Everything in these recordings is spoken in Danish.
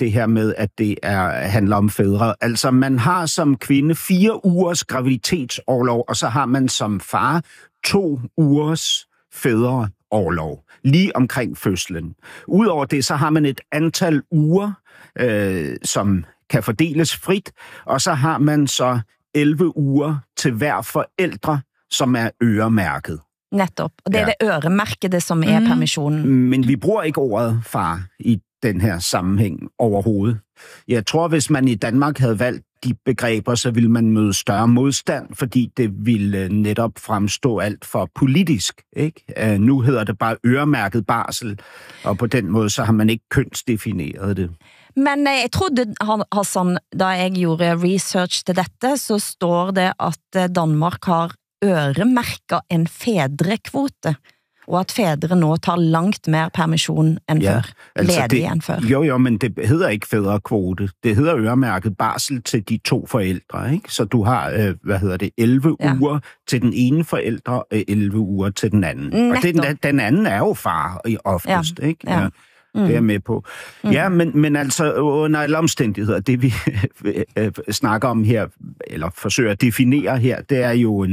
det her med, at det handler om fædre. Altså, man har som kvinde 4 ugers graviditetsorlov, og så har man som far 2 ugers fædreorlov, lige omkring fødslen. Udover det, så har man et antal uger, som kan fordeles frit, og så har man så 11 uger til hver forældre, som øremærket. Netop, og det det øremærkede, som permissionen. Men vi bruger ikke ordet far i den her sammenhæng overhovedet. Jeg tror, hvis man i Danmark havde valgt de begreber, så ville man møde større modstand, fordi det ville netop fremstå alt for politisk. Ikke? Nu hedder det bare øremærket barsel, og på den måde så har man ikke kønsdefineret det. Men jeg trodde, Hassan, da jeg gjorde research til dette, så står det, at Danmark har øremærket en fædrekvote, og at fædre nå tar langt mer permission end før, ledige end før. Jo, men det hedder ikke fædrekvote. Det hedder øremærket barsel til de 2 forældre, ikke? Så du har, 11 uger til den ene forælder, og 11 uger til den anden. Og den anden er jo far oftest, ikke? Ja. Det er med på. Ja, men altså under alle omstændigheder, det vi snakker om her, eller forsøger at definere her, det er jo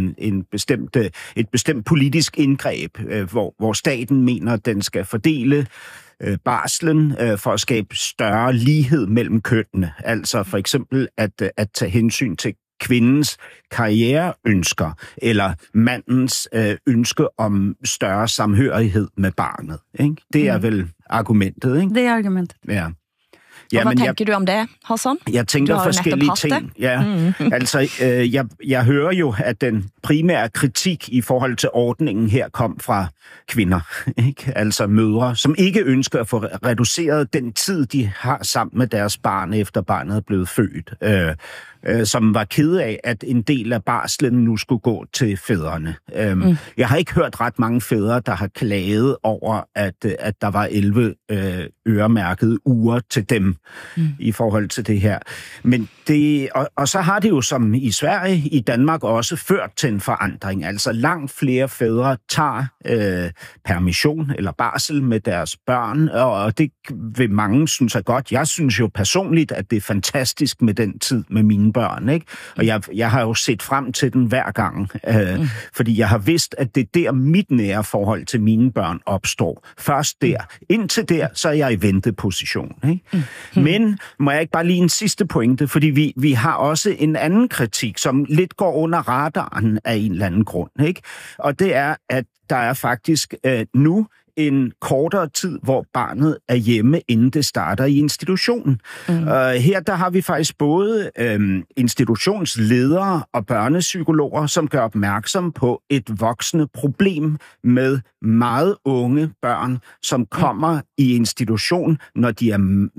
et bestemt politisk indgreb, hvor staten mener, at den skal fordele barslen for at skabe større lighed mellem kønnene. Altså for eksempel at tage hensyn til kvindens karriereønsker, eller mandens ønske om større samhørighed med barnet. Ikke? Det er vel argumentet, ikke? Det er argumentet. Ja. Og hvad tænker du om det, Hassan? Jeg tænker forskellige ting. Ja. Altså, jeg hører jo, at den primære kritik i forhold til ordningen her kom fra kvinder, ikke? Altså mødre, som ikke ønsker at få reduceret den tid, de har sammen med deres barn, efter barnet er blevet født. Som var kede af, at en del af barslen nu skulle gå til fædrene. Jeg har ikke hørt ret mange fædre, der har klaget over, at der var 11 øremærkede uger til dem i forhold til det her. Men det, og så har det jo som i Sverige, i Danmark også ført til en forandring. Altså langt flere fædre tager permission eller barsel med deres børn, og det vil mange synes er godt. Jeg synes jo personligt, at det er fantastisk med den tid med mine børn, ikke? Og jeg har jo set frem til den hver gang, fordi jeg har vidst, at det er der mit nære forhold til mine børn opstår. Først der. Indtil der, så er jeg i venteposition, ikke? Men må jeg ikke bare lige en sidste pointe, fordi vi har også en anden kritik, som lidt går under radaren af en eller anden grund, ikke? Og det er, at der er faktisk nu en kortere tid, hvor barnet er hjemme, inden det starter i institutionen. Her der har vi faktisk både institutionsledere og børnepsykologer, som gør opmærksom på et voksende problem med meget unge børn, som kommer i institution, når de er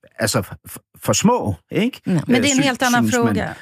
for små, ikke? Men det er en helt anden fråga.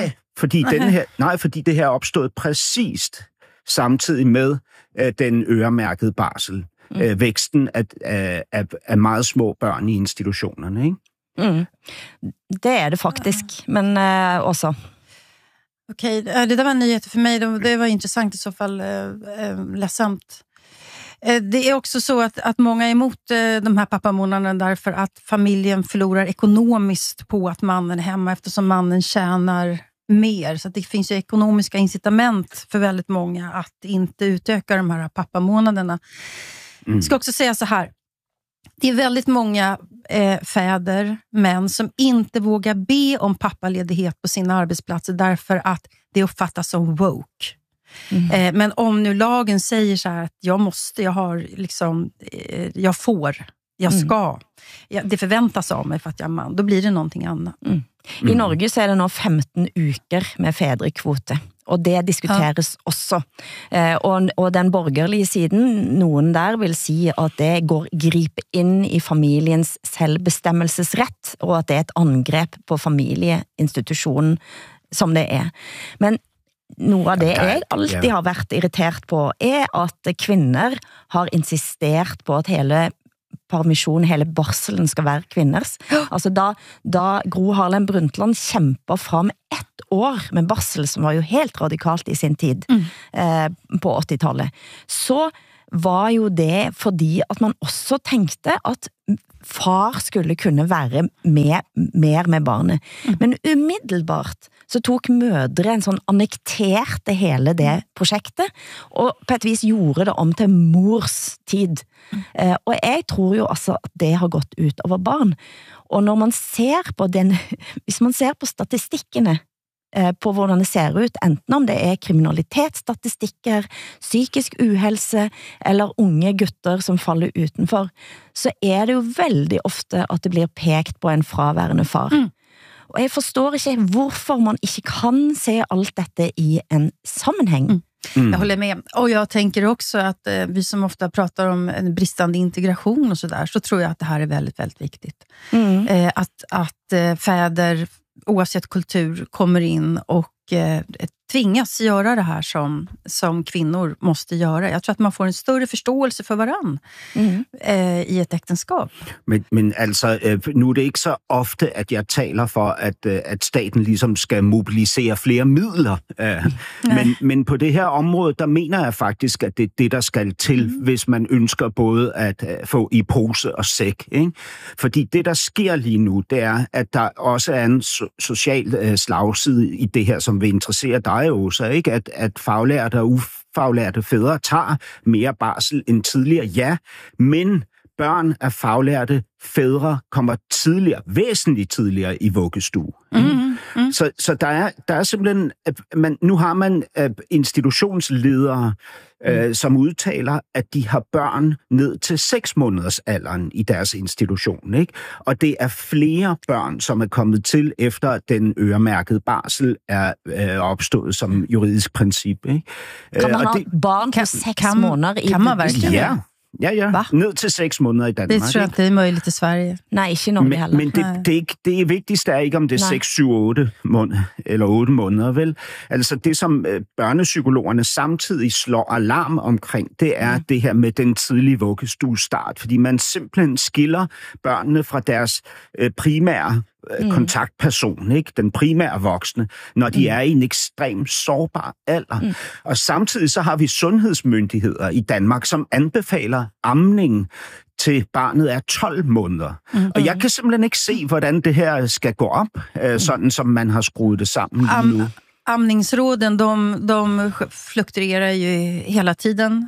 Fordi det her er opstået præcist samtidig med den øremærkede barsel. Væksten af meget små børn i institutionerne, ikke? Det er det faktisk, men også. Okej, det där var en nyhet för mig. Det var intressant i så fall, ledsamt. Det är också så att många är emot de här pappamånaderna därför att familjen förlorar ekonomiskt på att mannen är hemma eftersom mannen tjänar mer. Så att det finns ju ekonomiska incitament för väldigt många att inte utöka de här pappamånaderna. Jag ska också säga så här. Det är väldigt många fäder, män som inte vågar be om pappaledighet på sina arbetsplatser därför att det uppfattas som woke. Men om nu lagen säger så här att jag ska, det förväntas av mig för att jag är man, då blir det någonting annat. I Norge så er det nå 15 uker med fædrekvote, og det diskuteres også. Og den borgerlige siden, noen der vil si at det griper inn i familiens selvbestemmelsesrett, og at det er et angrep på familieinstitutionen som det er. Men noe av det jeg alltid har vært irritert på, er at kvinner har insistert på at hele permisjon, hele barselen skal være kvinners. Altså da Gro Harlem Brundtland kjemper fram 1 år med barsel, som var jo helt radikalt i sin tid på 80-tallet, så var jo det fordi at man også tenkte at far skulle kunne være mer med barnet. Men umiddelbart så tok mødre en sånn annekterte hele det projektet, og på et vis gjorde det om til mors tid. Og jeg tror jo altså at det har gått ut over barn. Og når man ser på hvis man ser på statistikkene, på hvordan det ser ut, enten om det kriminalitetsstatistikker, psykisk uhelse eller unge gutter som faller utenfor, så det jo veldig ofte at det blir pekt på en fraværende far. Og jeg forstår ikke hvorfor man ikke kan se allt dette i en sammenhang. Jag håller med. Och jag tänker också att vi som ofta pratar om en bristande integration och sådär, så tror jag att det här är väldigt, väldigt viktigt. Att fäder, oavsett kultur, kommer in och tvingas göra det här som kvinnor måste göra. Jeg tror at man får en større forståelse for varann i et ægteskab. Men altså, nu det ikke så ofte, at jeg taler for, at staten ligesom skal mobilisere flere midler. Men på det her område, der mener jeg faktisk, at det er det, der skal til, hvis man ønsker både at få i pose og sæk. Ikke? Fordi det, der sker lige nu, det er, at der også er en social slagside i det her, som vil interessere dig også, ikke? At faglærte og ufaglærte fædre tager mere barsel end tidligere, ja, men børn af faglærte fædre kommer væsentligt tidligere i vuggestue. Så der er simpelthen, nu har man institutionsledere, som udtaler, at de har børn ned til 6 måneders alderen i deres institution, ikke? Og det er flere børn, som er kommet til efter at den øremærkede barsel er opstået som juridisk princip, ikke? Kan man have barn på 6 måneder i vuggestue? Ja. Ja. Ned til 6 måneder i Danmark. Det tror jeg, det er muligt i Sverige. Nej, ikke i Norge heller. Men det vigtigste er ikke, om det er 6, 7, 8 måneder, eller 8 måneder, vel? Altså det, som børnepsykologerne samtidig slår alarm omkring, det er det her med den tidlige vuggestuestart, fordi man simpelthen skiller børnene fra deres primære kontaktperson, ikke? Den primære voksne, når de er i en ekstrem sårbar alder. Og samtidig så har vi sundhedsmyndigheder i Danmark, som anbefaler amning til barnet er 12 måneder. Og jeg kan simpelthen ikke se, hvordan det her skal gå op, sådan som man har skruet det sammen lige nu. Amningsråden, de fluktuerar ju hela tiden.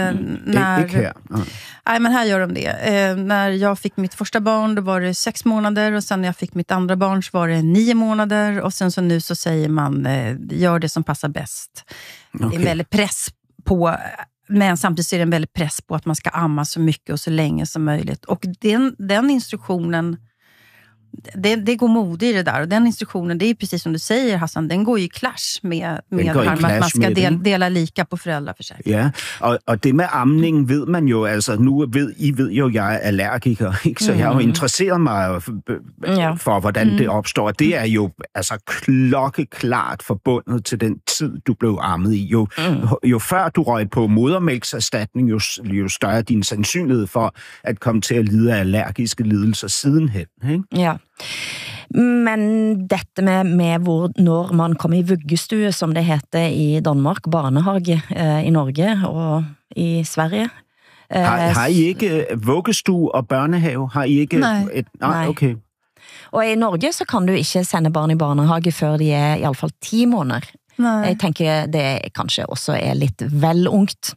Nej, men här gör de det. När jag fick mitt första barn, då var det 6 månader, och sen när jag fick mitt andra barn så var det 9 månader, och sen så nu så säger man gör det som passar bäst. Okay. Det är en väldigt press på, men samtidigt är det en väldigt press på att man ska amma så mycket och så länge som möjligt. Och den instruktionen, det går mode i det där, och den instruktionen, det är precis som du säger, Hassan, den går ju i clash med att man ska dela lika på föräldraförsäkringen. Ja, og det med amning ved man jo, altså nu ved jo, jeg er allergiker, ikke? Så jeg har jo interesseret mig for, hvordan det opstår. Det er jo altså klokkeklart forbundet til den tid, du blev ammet i. Jo før du røg på modermælkserstatning, jo større din sandsynlighed for at komme til at lide af allergiske lidelser sidenhen, ikke? Ja. Men dette med når man kommer i vuggestue, som det heter i Danmark, barnehage i Norge og i Sverige. Har I ikke vuggestue og børnehave? Har I ikke? Nej, okay. Og i Norge så kan du ikke sende barn i barnehage før de er i alle fall 10 måneder. Nej. Jeg tenker det kanskje også er litt vel ungt.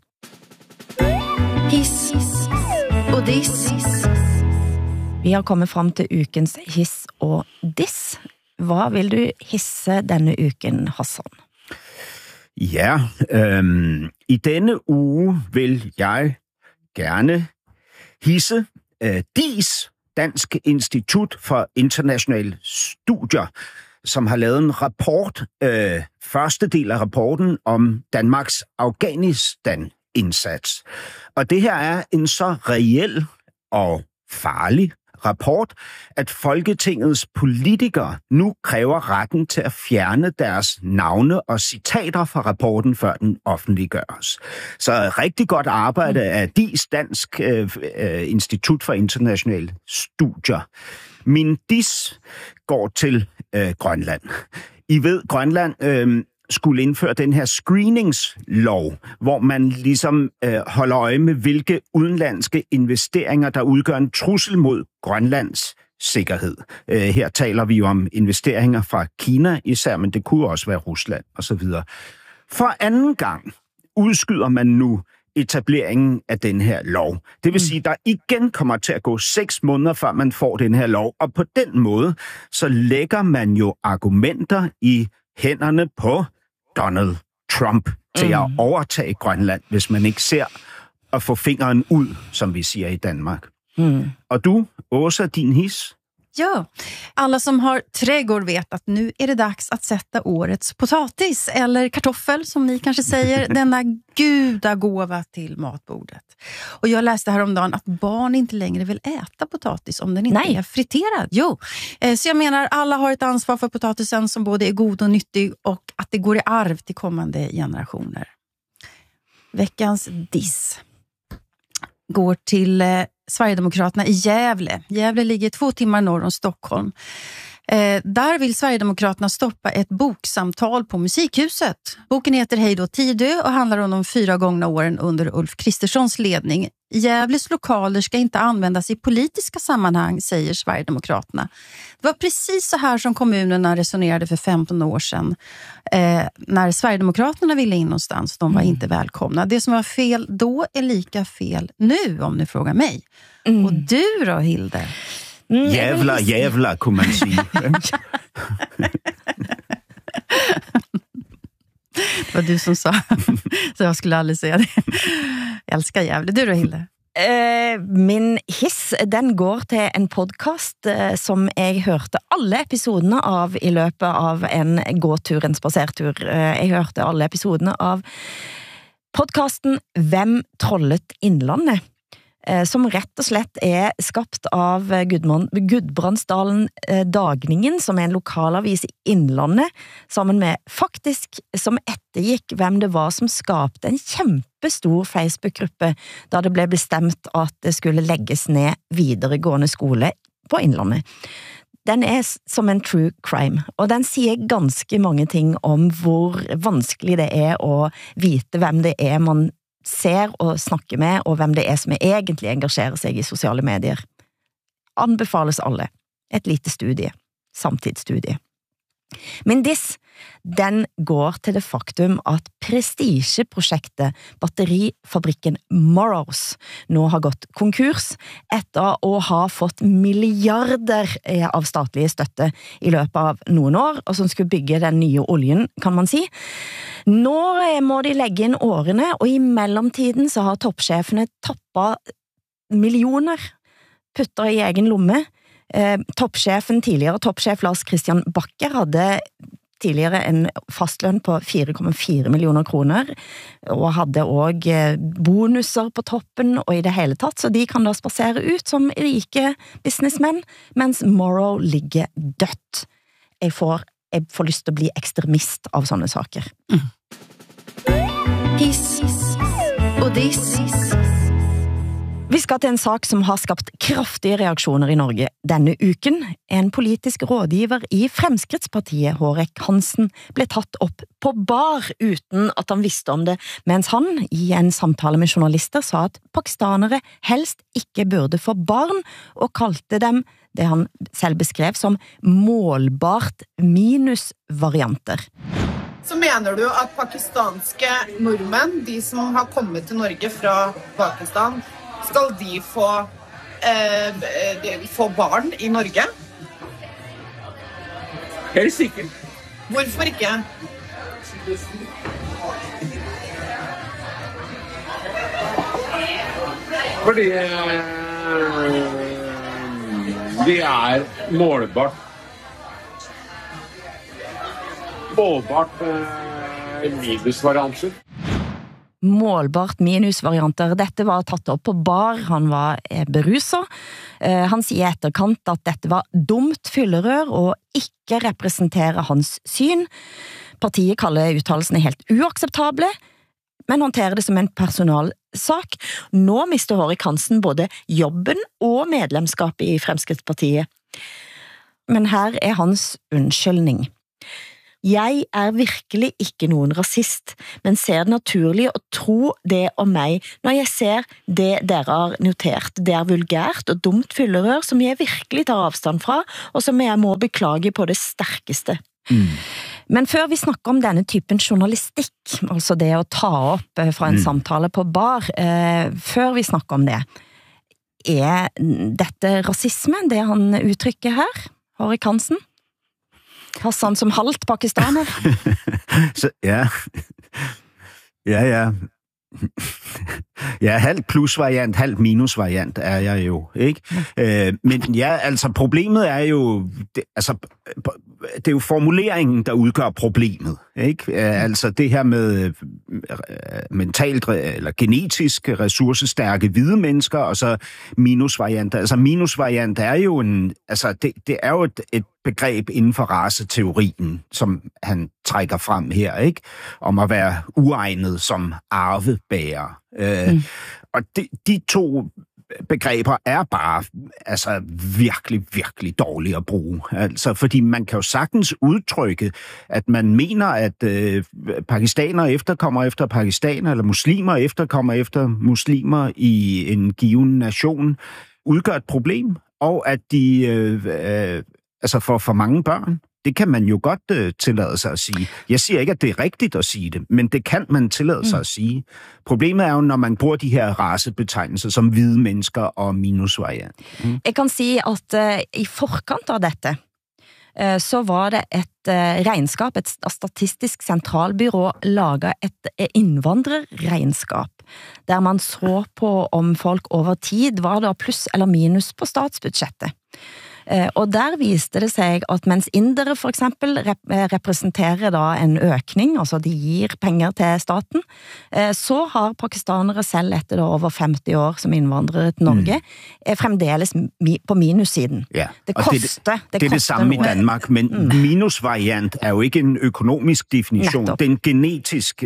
Hiss og diss. Vi har kommet frem til ukens hiss og diss. Hva vil du hisse denne uken, Hassan? Ja, i denne uge vil jeg gerne hisse DIS, Dansk Institut for Internationale Studier, som har lavet en rapport, første del af rapporten om Danmarks Afghanistan-indsats. Og det her er en så reel og farlig rapport, at Folketingets politikere nu kræver retten til at fjerne deres navne og citater fra rapporten, før den offentliggøres. Så rigtig godt arbejde af DIS, Dansk Institut for Internationale Studier. Min diss går til Grønland. I ved, Grønland skulle indføre den her screeningslov, hvor man ligesom holder øje med, hvilke udenlandske investeringer, der udgør en trussel mod Grønlands sikkerhed. Her taler vi jo om investeringer fra Kina især, men det kunne også være Rusland osv. For anden gang udskyder man nu etableringen af den her lov. Det vil sige, at der igen kommer til at gå 6 måneder, før man får den her lov, og på den måde, så lægger man jo argumenter i hænderne på Donald Trump til at overtage Grønland, hvis man ikke ser at få fingeren ud, som vi siger i Danmark. Og du, Åsa, din his? Ja, alla som har trädgård vet att nu är det dags att sätta årets potatis eller kartoffel som ni kanske säger, denna gudagåva till matbordet. Och jag läste häromdagen att barn inte längre vill äta potatis om den inte är friterad. Jo, så jag menar alla har ett ansvar för potatisen som både är god och nyttig och att det går i arv till kommande generationer. Veckans diss går till Sverigedemokraterna i Gävle. Gävle ligger 2 timmar norr om Stockholm. Där vill Sverigedemokraterna stoppa ett boksamtal på Musikhuset. Boken heter Hej då Tidö och handlar om de 4 gångna åren under Ulf Kristerssons ledning. Gävles lokaler ska inte användas i politiska sammanhang, säger Sverigedemokraterna. Det var precis så här som kommunerna resonerade för 15 år sedan. När Sverigedemokraterna ville in någonstans, de var inte välkomna. Det som var fel då är lika fel nu, om ni frågar mig. Och du då, Hilde? Jävla, kunne man sige. Det var du som sa, så jag skulle aldrig säga det. Jag älskar Gävle. Du då, Hilde? Min hiss, den går til en podcast som jeg hørte alle episodene av i løpet av en gåtur, en spasertur. Jeg hørte alle episodene av podcasten Hvem trollet Innlandet? Som rett og slett er skapt av Gudbrandsdalen Dagningen, som er en lokalavis i Innlandet, sammen med Faktisk, som ettergikk hvem det var som skapte en kjempestor Facebook-gruppe da det ble bestemt at det skulle legges ned videregående skole på Innlandet. Den er som en true crime, og den sier ganske mange ting om hvor vanskelig det er å vite hvem det er man ser og snakker med, og hvem det er som egentlig engasjerer seg i sosiale medier. Anbefales alle. Et lite studie. Samtidsstudie. Men den går til det faktum at prestigeprosjektet Batterifabrikken Morrows nå har gått konkurs etter å ha fått milliarder av statlige støtte i løpet av noen år, og som skulle bygge den nye oljen, kan man si. Nå må de legge inn årene, og i mellomtiden så har toppsjefene tappet millioner, putter i egen lomme. Tidligere toppsjef Lars Christian Bakker hadde tidligere en fastlønn på 4,4 millioner kroner, og hadde også bonuser på toppen, og i det hele tatt, så de kan da spasere ut som rike businessmenn, mens Morrow ligger dødt. Jeg får lyst til å bli ekstremist av sånne saker. Hiss og diss. Vi skal til en sak som har skapt kraftige reaksjoner i Norge denne uken. En politisk rådgiver i Fremskrittspartiet, Hårek Hansen, ble tatt opp på bar uten at han visste om det, mens han i en samtale med journalister sa at pakistanere helst ikke burde få barn, og kalte dem det han selv beskrev som målbart minusvarianter. Så mener du at pakistanske nordmenn, de som har kommet til Norge fra Pakistan, skal de få barn i Norge? Helt sikkert. Hvorfor ikke? Fordi de er målbart minusvarianter. Målbart minusvarianter. Dette var tatt opp på bar, han var beruset. Han sier etterkant at dette var dumt fyllerør og ikke representerer hans syn. Partiet kaller uttalelsene helt uakseptable, men håndterer det som en personalsak. Nå mister Hårek Hansen både jobben og medlemskapet i Fremskrittspartiet. Men her er hans unnskyldning. Jeg er virkelig ikke nogen rasist, men ser det naturligt at tro det om mig, når jeg ser det dere har notert. Det er vulgært og dumt fyllerør, som jeg virkelig tager afstand fra, og som jeg må beklage på det stærkeste. Men før vi snakker om denne typen journalistik, altså det at ta op fra en samtale på bar, før vi snakker om det, er dette rasisme, det han udtrykker her, Harry Hansen? Hassan som halvt pakistaner? Så, ja. Ja, halv plus variant, halv minus variant er jeg jo, ikke? Men ja, altså problemet er jo, det er jo formuleringen, der udgør problemet, ikke? Altså det her med mentalt eller genetisk ressourcestærke hvide mennesker, og så minusvarianter. Altså minusvariant er jo det er jo et begreb inden for raceteorien, som han trækker frem her, ikke? Om at være uegnet som arvebærer. Og de to begreber er bare virkelig, virkelig dårlige at bruge. Altså, fordi man kan jo sagtens udtrykke, at man mener, at pakistanere efterkommer efter pakistanere, eller muslimer efterkommer efter muslimer i en given nation, udgør et problem, og at de for mange børn, det kan man jo godt tillade sig at sige. Jeg siger ikke, at det er rigtigt at sige det, men det kan man tillade sig at sige. Problemet er jo, når man bruger de her racebetegnelser som hvide mennesker og minusvariant. Jeg kan sige, at i forkant af dette, så var det et regnskab, et statistisk centralbyrå laget et indvandrerregnskab, der man så på om folk over tid var der plus eller minus på statsbudgettet. Og der viste det sig, at mens indere for eksempel repræsenterer da en økning, altså de giver penger til staten, så har pakistanere selv etter over 50 år som indvandrere til Norge, fremdeles på minussiden. Ja, det koster det er det samme i Danmark, men minusvariant er jo ikke en økonomisk definition. Netop. Det er en genetisk,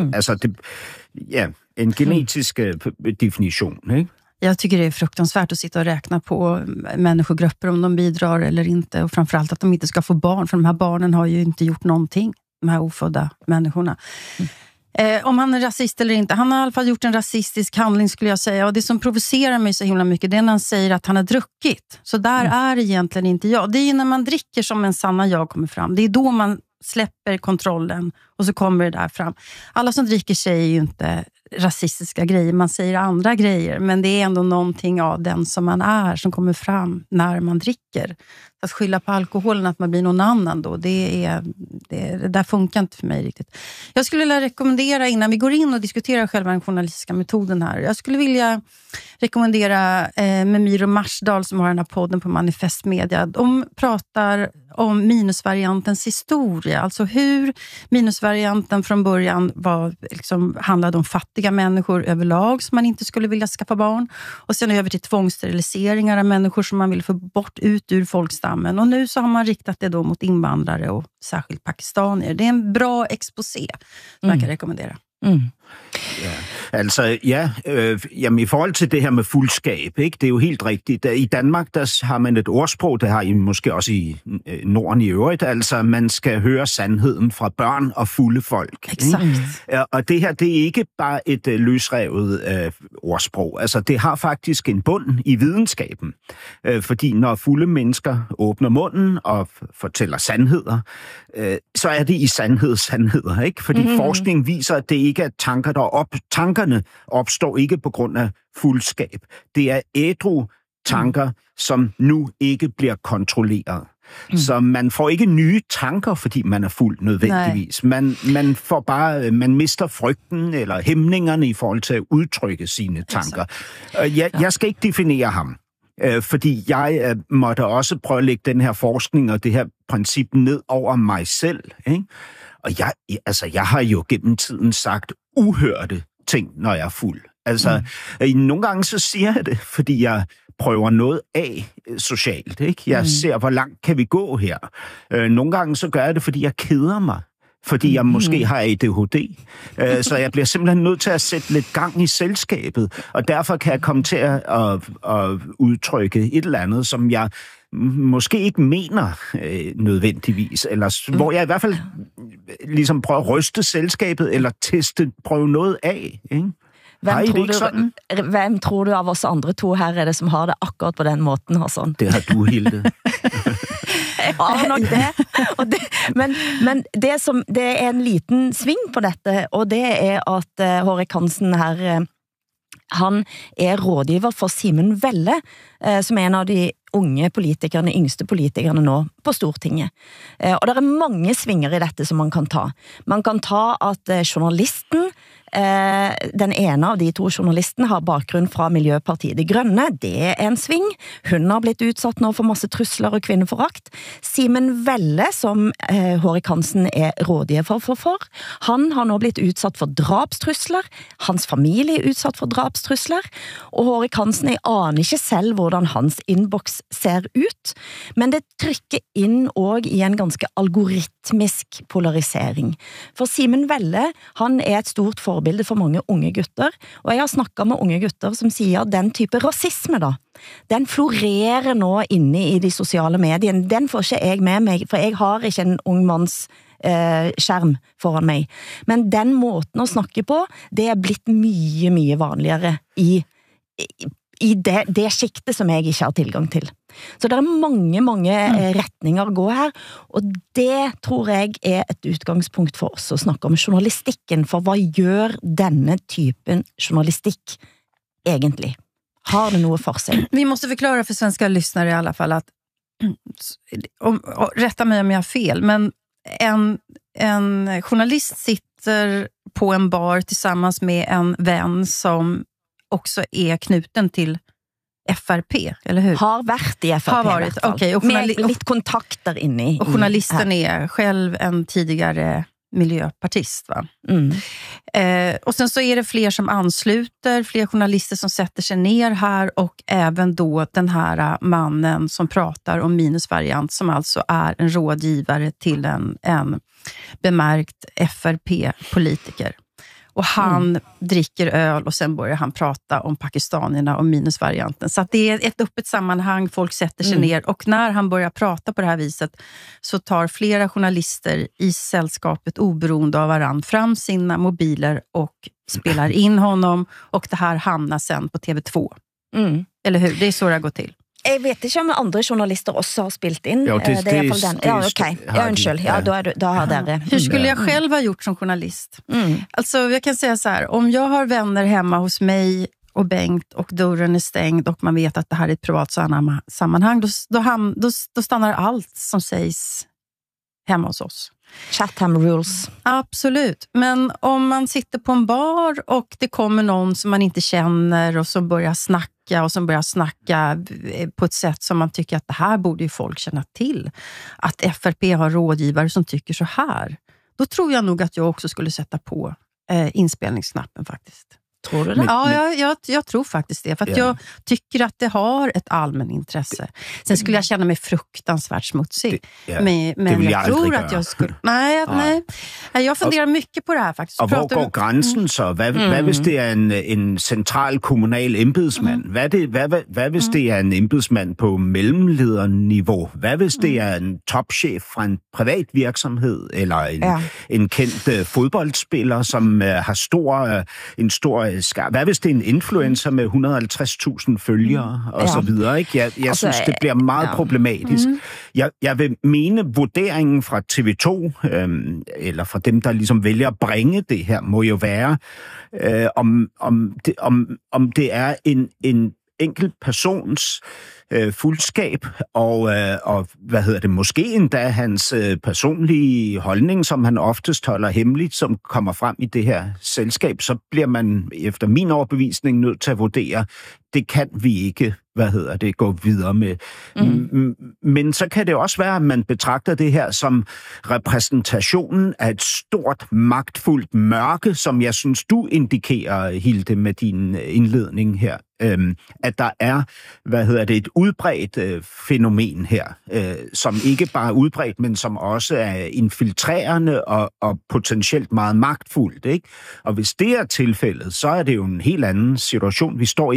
en genetisk definition, ikke? Jag tycker det är fruktansvärt att sitta och räkna på människogrupper om de bidrar eller inte. Och framförallt att de inte ska få barn. För de här barnen har ju inte gjort någonting. De här ofödda människorna. Om han är rasist eller inte. Han har i alla fall gjort en rasistisk handling skulle jag säga. Och det som provocerar mig så himla mycket det är när han säger att han har druckit. Så där är egentligen inte jag. Det är ju när man dricker som en sanna jag kommer fram. Det är då man släpper kontrollen och så kommer det där fram. Alla som dricker säger ju inte rasistiska grejer, man säger andra grejer, men det är ändå någonting av den som man är som kommer fram när man dricker. Att skylla på alkoholen att man blir någon annan då, det där funkar inte för mig riktigt. Jag skulle vilja rekommendera innan vi går in och diskuterar själva den journalistiska metoden här. Jag skulle vilja rekommendera Memiro Marsdal som har den här podden på Manifest Media. De pratar om minusvariantens historia, alltså hur minusvarianten från början var liksom handlade om fattiga människor överlag som man inte skulle vilja skaffa barn och sen över till tvångssteriliseringar av människor som man vill få bort ut ur folkstammen och nu så har man riktat det då mot invandrare och särskilt pakistanier. Det är en bra exposé som jag kan rekommendera. Jamen i forhold til det her med fuldskab, ikke? Det er jo helt rigtigt. I Danmark, der har man et ordsprog, det har I måske også i Norden i øvrigt, altså man skal høre sandheden fra børn og fulde folk. Exakt. Og det her, det er ikke bare et løsrevet ordsprog. Altså det har faktisk en bund i videnskaben. Fordi når fulde mennesker åbner munden og fortæller sandheder, så er det i sandheder, ikke? Fordi forskning viser, at det ikke er tanker, tankerne opstår ikke på grund af fuldskab. Det er ædru tanker, som nu ikke bliver kontrolleret. Så man får ikke nye tanker, fordi man er fuld nødvendigvis. Man får bare, man mister frygten eller hæmningerne i forhold til at udtrykke sine tanker. Jeg skal ikke definere ham. Fordi jeg måtte også prøve at lægge den her forskning og det her princip ned over mig selv. Ikke? Og jeg har jo gennem tiden sagt uhørte ting, når jeg er fuld. Altså, nogle gange så siger jeg det, fordi jeg prøver noget af socialt. Ikke? Jeg ser, hvor langt kan vi gå her. Nogle gange så gør jeg det, fordi jeg keder mig. Fordi jeg måske har ADHD. Så jeg bliver simpelthen nødt til at sætte lidt gang i selskabet. Og derfor kan jeg komme til at udtrykke et eller andet, som jeg måske ikke mener nødvendigvis. Eller hvor jeg i hvert fald ligesom prøve at ryste selskabet, eller prøve noget af, ikke? Hvem tror du av oss andre to her er det som har det akkurat på den måten, Hassan? Det har du, Hilde. Jeg har nok det. Men det er en liten sving på dette, og det er at Hårek Hansen her, han er rådgiver for Simen Velle, som er en av de unge politikerne, yngste politikerne nå på Stortinget. Og det er mange svinger i dette som man kan ta. Man kan ta at journalisten, den ene av de to journalistene har bakgrunn fra Miljøpartiet De Grønne. Det er en sving. Hun har blitt utsatt nå for masse trusler og kvinneforakt. Simen Velle, som Hårek Hansen er rådgiver for, han har nå blitt utsatt for drapstrusler. Hans familie er utsatt for drapstrusler. Og Hårek Hansen, jeg aner ikke selv hvordan hans inbox ser ut, men det trykker inn også i en ganske algoritmisk polarisering. For Simen Velle, han er et stort forbilde for mange unge gutter, og jeg har snakket med unge gutter som sier den type rasisme da, den florerer nå inne i de sosiale mediene. Den får ikke jeg med meg, for jeg har ikke en ung manns skjerm foran meg. Men den måten å snakke på, det er blitt mye, mye vanligere i det skiktet som jeg ikke har tilgang til. Så det er mange retninger å gå her, og det tror jeg er et utgangspunkt for oss å snakke om journalistikken, for hva gjør denne typen journalistikk egentlig? Har det noe for sig? Vi måste förklara för svenska lyssnare i alla fall att, rätta mig om jag har fel, men en journalist sitter på en bar tillsammans med en vän som också är knuten till FRP, eller hur? Har varit i FRP. Har varit, okej. Med lite kontakter inne i. Och journalisten är själv en tidigare miljöpartist, va? Och sen så är det fler som ansluter, fler journalister som sätter sig ner här, och även då den här mannen som pratar om minusvariant, som alltså är en rådgivare till en bemärkt FRP-politiker. Och han dricker öl och sen börjar han prata om pakistanierna och minusvarianten. Så att det är ett öppet sammanhang, folk sätter sig ner. Och när han börjar prata på det här viset så tar flera journalister i sällskapet oberoende av varann fram sina mobiler och spelar in honom. Och det här hamnar sen på TV2. Eller hur? Det är så det går till. Jeg vet ikke om andre journalister også har spilt in. Ja, det er den. Ja, okej. Ja, unnskyld. Ja, då har dere. Hur skulle jag själv ha gjort som journalist? Alltså, jag kan säga så här. Om jag har vänner hemma hos mig och Bengt och dörren är stängd och man vet att det här är ett privat sammanhang, då stannar allt som sägs hemma hos oss. Chatham rules. Absolut. Men om man sitter på en bar och det kommer någon som man inte känner och som börjar snacka på ett sätt som man tycker att det här borde ju folk känna till. Att FRP har rådgivare som tycker så här. Då tror jag nog att jag också skulle sätta på inspelningsknappen faktiskt. Tror du det? Ja, jag tror faktiskt det. För att jag tycker att det har ett allmän intresse. Sen skulle jag känna mig fruktansvärt smutsig. Men jag tror att jag skulle... Nej. Jag funderar mycket på det här faktiskt. Og hvor går grænsen så? Hvad hvis det er en central kommunal embedsmand? Hvad hvis det er en embedsmand på mellemlederniveau? Hvad hvis det er en topchef fra en privat virksomhed? Eller en kendt fodboldspiller, som har en stor skarp. Hvad hvis det er en influencer med 150.000 følgere og så videre, ikke? Jeg synes, det bliver meget problematisk. Jeg vil mene, vurderingen fra TV2, eller fra dem, der ligesom vælger at bringe det her, må jo være, om det er en enkelt persons fuldskab, og måske endda hans personlige holdning, som han oftest holder hemmeligt, som kommer frem i det her selskab, så bliver man efter min overbevisning nødt til at vurdere, det kan vi ikke, gå videre med. Men så kan det også være, at man betragter det her som repræsentationen af et stort, magtfuldt mørke, som jeg synes, du indikerer, Hilde, med din indledning her. At der er, et udbredt fænomen her, som ikke bare er udbredt, men som også er infiltrerende og potentielt meget magtfuldt, ikke? Og hvis det er tilfældet, så er det jo en helt anden situation, vi står i. Jeg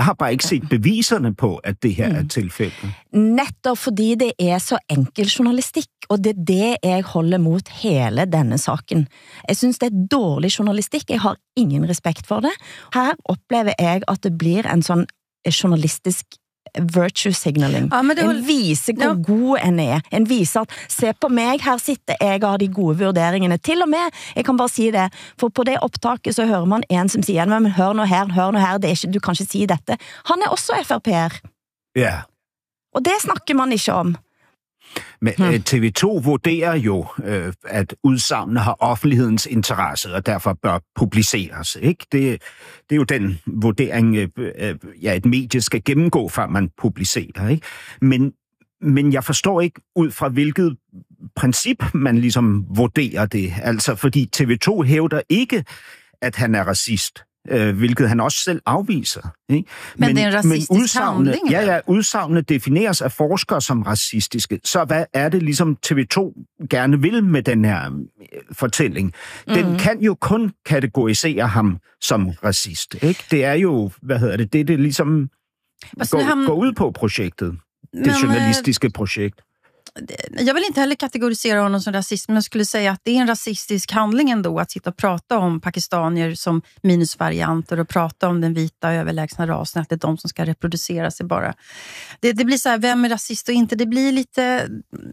har bare ikke set beviserne på, at det her er tilfældet. Nettopp fordi det er så enkel journalistik, og det er det jeg holder mot hele denne saken. Jeg synes det er dårlig journalistik, jeg har ingen respekt for det. Her oplever jeg at det blir en sånn journalistisk virtue signaling. Ja, en viser hvor god en er. En viser at, se på meg, her sitter jeg og har de gode vurderingene. Til og med, jeg kan bare si det, for på det opptaket så hører man en som sier, men hør nå her, det er ikke, du kan ikke si dette. Han er også FRP'er. Ja. Og det snakker man ikke om. Men TV2 vurderer jo, at udsagnet har offentlighedens interesse, og derfor bør publiceres. Ikke? Det er jo den vurdering, et medie skal gennemgå, før man publicerer. Ikke? Men jeg forstår ikke, ud fra hvilket princip man ligesom vurderer det. Altså, fordi TV2 hævder ikke, at han er racist. Hvilket han også selv afviser. Ikke? Men det er en racistisk handling? Ja, udsagene defineres af forskere som racistiske. Så hvad er det ligesom TV2 gerne vil med den her fortælling? Den kan jo kun kategorisere ham som racist. Ikke? Det er jo, det ligesom går ud på projektet. Det journalistiske projekt. Jag vill inte heller kategorisera honom som rasist, men jag skulle säga att det är en rasistisk handling ändå att sitta och prata om pakistanier som minusvarianter och prata om den vita överlägsna rasen, att det är de som ska reproducera sig bara. Det blir så här, vem är rasist och inte? Det blir lite...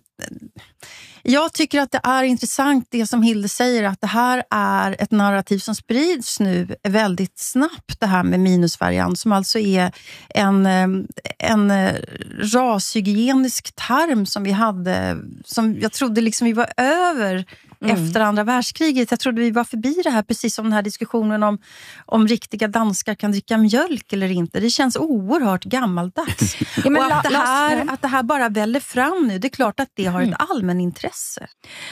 Jag tycker att det är intressant det som Hilde säger, att det här är ett narrativ som sprids nu väldigt snabbt, det här med minusvariant, som alltså är en rashygienisk term som vi hade, som jag trodde liksom vi var över efter andra världskriget. Jag trodde vi var förbi det här, precis som den här diskussionen om riktiga danskar kan dricka mjölk eller inte. Det känns oerhört gammaldags. Ja, men och att det här bara väller fram nu, det är klart att det har ett allmänintresse.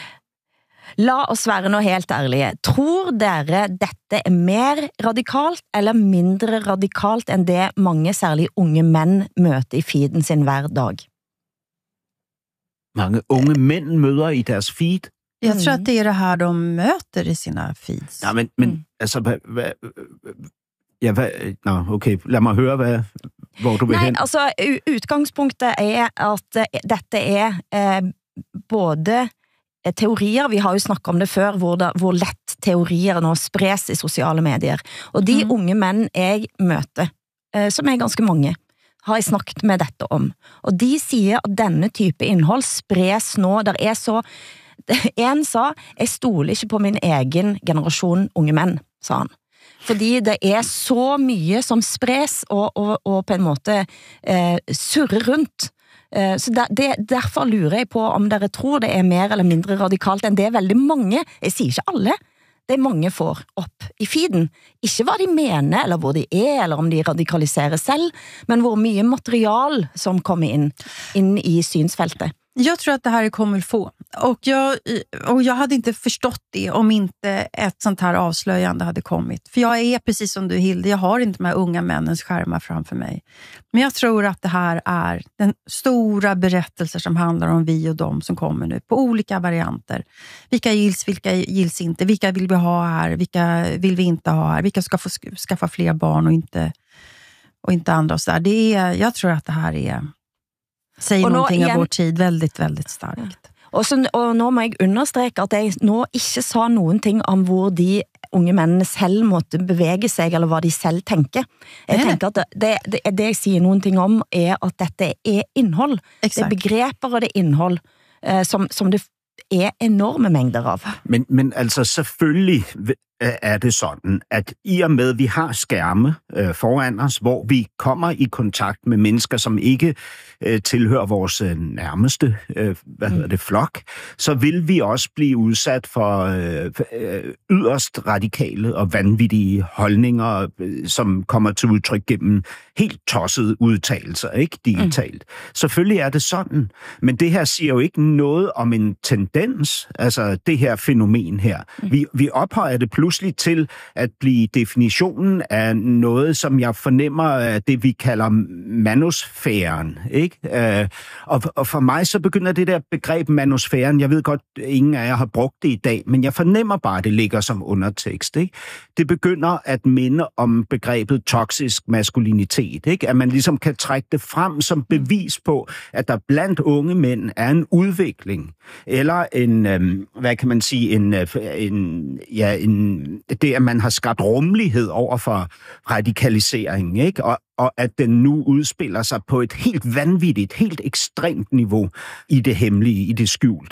La oss være nå helt ærlige. Tror dere dette er mer radikalt eller mindre radikalt enn det mange, særlig unge menn, møter i feeden sin hver dag? Mange unge mænd møder i deres feed? Jag tror att det är det här de möter i sina feeds. Ja, men altså, okay, lad mig høre, hvor du vil hen. Nej, altså, utgangspunktet er at dette er både teorier, vi har jo snakket om det før, hvor lett teorier nå spres i sociale medier. Og de unge menn jeg møter, som er ganske mange, har jeg snakket med dette om. Og de sier at denne type innhold spres nå, der er så... En sa, jeg stoler ikke på min egen generasjon unge menn, sa han. Fordi det er så mye som spres og på en måte surrer rundt. Så derfor lurer jeg på om dere tror det er mer eller mindre radikalt enn det er veldig mange. Jeg sier ikke alle. Det er mange får opp i feeden. Ikke hva de mener, eller hvor de er, eller om de radikaliserer selv, men hvor mye material som kommer inn i synsfeltet. Jag tror att det här kommer få. Och jag hade inte förstått det om inte ett sånt här avslöjande hade kommit. För jag är precis som du, Hilde, jag har inte de här unga männens skärmar framför mig. Men jag tror att det här är den stora berättelser som handlar om vi och dem som kommer nu. På olika varianter. Vilka gills inte? Vilka vill vi ha här? Vilka vill vi inte ha här? Vilka ska få skaffa fler barn och inte andra och så där. Jag tror att det här är... Säger någonting av vår tid väldigt, väldigt starkt. Og nå må jeg understreke at jeg nå ikke sa noen ting om hvor de unge mennene selv måtte bevege seg, eller hva de selv tenker. Jeg tenker at det jeg sier noen ting om er at dette er innhold. Exakt. Det er begreper og det er innhold som det er enorme mængder av. Men altså selvfølgelig er det sådan, at i og med, vi har skærme foran os, hvor vi kommer i kontakt med mennesker, som ikke tilhører vores nærmeste flok, så vil vi også blive udsat for yderst radikale og vanvittige holdninger, som kommer til udtryk gennem helt tossede udtalelser, ikke digitalt. Selvfølgelig er det sådan, men det her siger jo ikke noget om en tendens, altså det her fænomen her. Vi ophøjer det pludselig pludselig til at blive definitionen af noget, som jeg fornemmer af det, vi kalder manosfæren. Ikke? Og for mig så begynder det der begreb manosfæren, jeg ved godt, ingen af jer har brugt det i dag, men jeg fornemmer bare, at det ligger som undertekst. Ikke? Det begynder at minde om begrebet toksisk maskulinitet. Ikke? At man ligesom kan trække det frem som bevis på, at der blandt unge mænd er en udvikling, eller en, hvad kan man sige, det, at man har skabt rummelighed over for radikalisering, ikke? Og at den nu udspiller sig på et helt vanvittigt, helt ekstremt niveau i det hemmelige, i det skjulte.